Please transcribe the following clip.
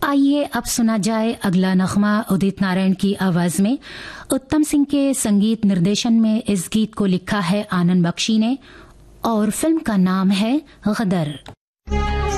आइए अब सुना जाए अगला नगमा उदित नारायण की आवाज में। उत्तम सिंह के संगीत निर्देशन में इस गीत को लिखा है आनंद बख्शी ने और फिल्म का नाम है गदर।